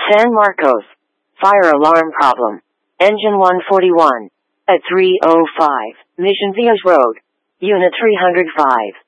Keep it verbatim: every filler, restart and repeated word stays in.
San Marcos. Fire alarm problem. Engine one forty-one. At three oh five, Mission Viejas Road. Unit three hundred five.